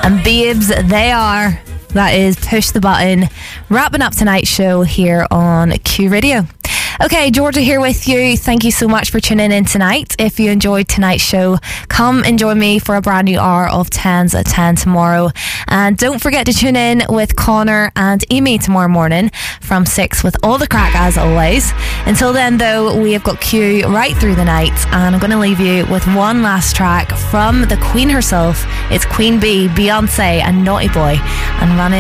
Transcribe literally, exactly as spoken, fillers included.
And babes, they are. That is Push the Button, wrapping up tonight's show here on Q Radio. Okay, Georgia here with you. Thank you so much for tuning in tonight. If you enjoyed tonight's show, come and join me for a brand new hour of tens at ten tomorrow. And don't forget to tune in with Connor and Amy tomorrow morning from six with all the crack as always. Until then, though, we have got Q right through the night, and I'm going to leave you with one last track from the Queen herself. It's Queen Bee, Beyonce and Naughty Boy, and running